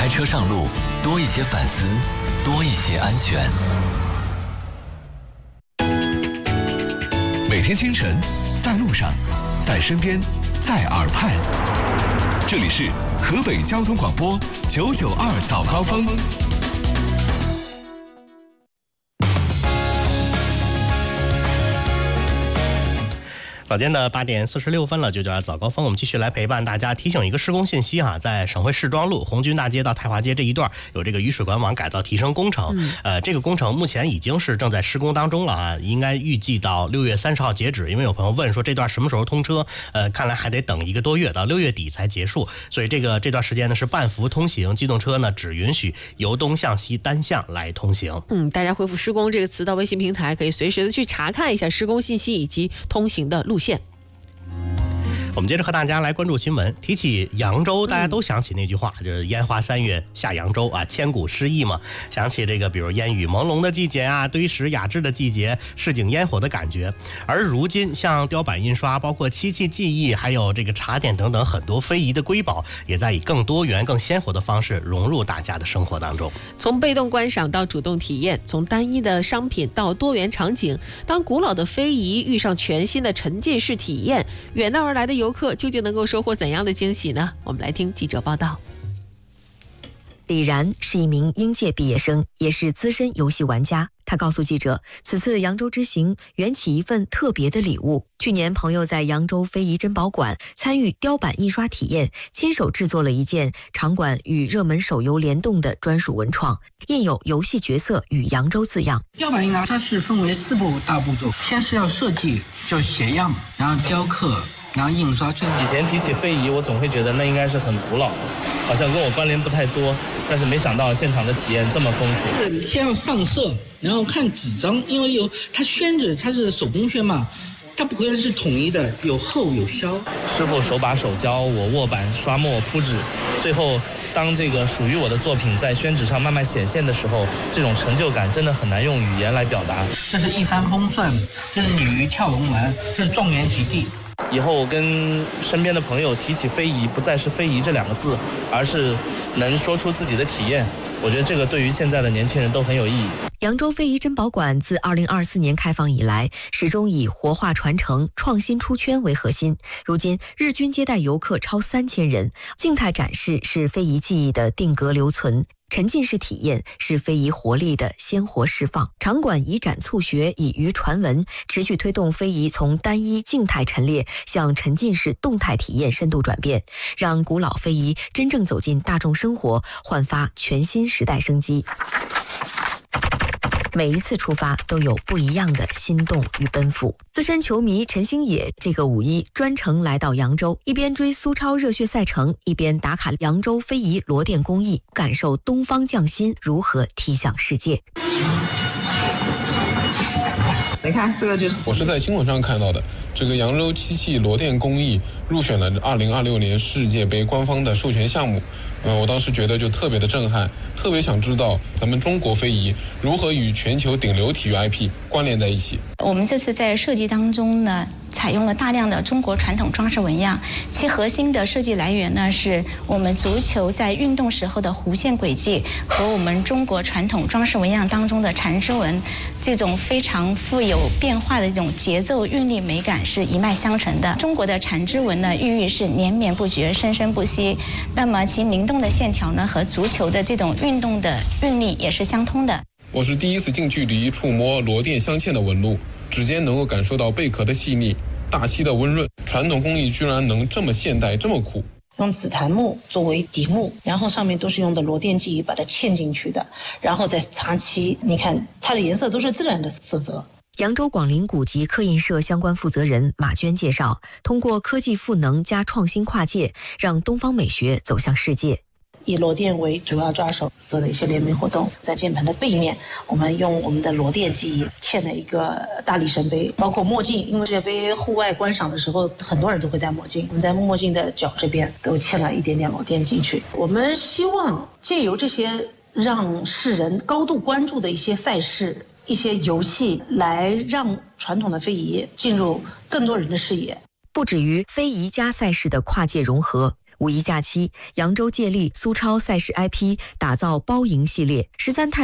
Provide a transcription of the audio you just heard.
开车上路，多一些反思，多一些安全。每天清晨，在路上，在身边，在耳畔。这里是河北交通广播992早高峰。 早间的8点46分了，992早高峰，我们继续来陪伴大家。提醒一个施工信息哈，在省会士庄路红军大街到太华街这一段有这个雨水管网改造提升工程。这个工程目前已经是正在施工当中了啊，应该预计到6月30号截止。因为有朋友问说这段什么时候通车，看来还得等1个多月，到6月底才结束。所以这段时间呢是半幅通行，机动车呢只允许由东向西单向来通行。 大家回复施工这个词到微信平台，可以随时的去查看一下施工信息以及通行的路线。 我们接着和大家来关注新闻。提起扬州，大家都想起那句话，就是烟花3月下扬州啊，千古诗意嘛。想起这个，比如烟雨朦胧的季节啊，堆石雅致的季节，市井烟火的感觉。而如今，像雕版印刷，包括漆器技艺，还有这个茶点等等很多非遗的瑰宝，也在以更多元、更鲜活的方式融入大家的生活当中。 从被动观赏到主动体验，从单一的商品到多元场景，当古老的非遗遇上全新的沉浸式体验，远道而来的游客究竟能够收获怎样的惊喜呢？我们来听记者报道。 李然是一名应届毕业生，也是资深游戏玩家。他告诉记者，此次扬州之行缘起一份特别的礼物。去年朋友在扬州非遗珍宝馆参与雕版印刷体验，亲手制作了一件场馆与热门手游联动的专属文创，印有游戏角色与扬州字样。 雕版印刷它是分为4步大步骤，先是要设计，就是写样，然后雕刻，然后印刷。 以前提起非遗，我总会觉得那应该是很古老的，好像跟我关联不太多，但是没想到现场的体验这么丰富。 是先要上色，然后看纸张，因为它宣纸，它是手工宣嘛，它不会是统一的，有厚有削。 师傅手把手教我握板、刷墨、铺纸，最后当这个属于我的作品在宣纸上慢慢显现的时候，这种成就感真的很难用语言来表达。 这是一帆风顺，这是鲤鱼跳龙门，这是状元及第。 以后我跟身边的朋友提起非遗，不再是非遗这2个字，而是能说出自己的体验。我觉得这个对于现在的年轻人都很有意义。 扬州非遗珍宝馆自2024年开放以来，始终以活化传承、创新出圈为核心。如今日均接待游客超3000人，静态展示是非遗技艺的定格留存，沉浸式体验是非遗活力的鲜活释放。场馆以展促学，以渔传文，持续推动非遗从单一静态陈列向沉浸式动态体验深度转变，让古老非遗真正走进大众生活，焕发全新时代生机。每一次出发都有不一样的心动与奔赴。资深球迷陈星野这个5一专程来到扬州，一边追苏超热血赛程，一边打卡扬州非遗罗店工艺，感受东方匠心如何踢向世界。 你看这个就是我是在新闻上看到的，这个扬州漆器罗店工艺入选了2026年世界杯官方的授权项目。我当时觉得就特别的震撼，特别想知道咱们中国非遗如何与全球顶流体育 IP 关联在一起。 我们这次在设计当中呢，采用了大量的中国传统装饰纹样，其核心的设计来源呢是我们足球在运动时候的弧线轨迹和我们中国传统装饰纹样当中的缠枝纹，这种非常富有变化的这种节奏韵律美感是一脉相承的。中国的缠枝纹呢寓意是连绵不绝、生生不息，那么其灵动的线条呢和足球的这种运动的韵律也是相通的。 我是第一次近距离触摸罗店镶嵌的纹路，指尖能够感受到贝壳的细腻，大漆的温润，传统工艺居然能这么现代这么酷。 用紫檀木作为底木，然后上面都是用的罗店技艺把它嵌进去的，然后再擦漆，你看它的颜色都是自然的色泽。 扬州广陵古籍刻印社相关负责人马娟介绍，通过科技赋能加创新跨界，让东方美学走向世界。 以罗店为主要抓手做的一些联名活动，在键盘的背面，我们用我们的罗店技艺嵌了一个大力神杯，包括墨镜，因为这杯户外观赏的时候，很多人都会戴墨镜，我们在墨镜的角这边都嵌了一点点罗店进去。我们希望借由这些让世人高度关注的一些赛事、一些游戏，来让传统的非遗进入更多人的视野。 不止于非遗加赛事的跨界融合， 五一假期，扬州借力苏超赛事 IP 打造包赢系列，13太